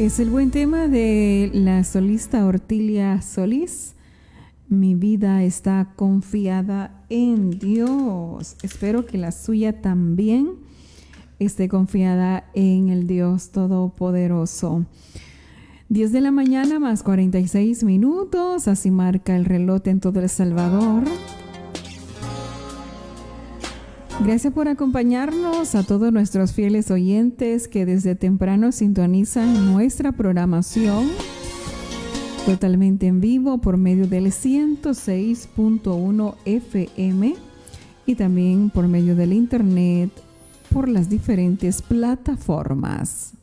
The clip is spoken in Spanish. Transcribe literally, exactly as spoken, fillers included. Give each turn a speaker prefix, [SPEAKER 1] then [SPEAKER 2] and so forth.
[SPEAKER 1] Es el buen tema de la solista Ortilia Solís. Mi vida está confiada en Dios. Espero que la suya también esté confiada en el Dios Todopoderoso. diez de la mañana más cuarenta y seis minutos. Así marca el reloj en todo El Salvador. Gracias por acompañarnos a todos nuestros fieles oyentes que desde temprano sintonizan nuestra programación totalmente en vivo por medio del ciento seis punto uno F M y también por medio del internet por las diferentes plataformas.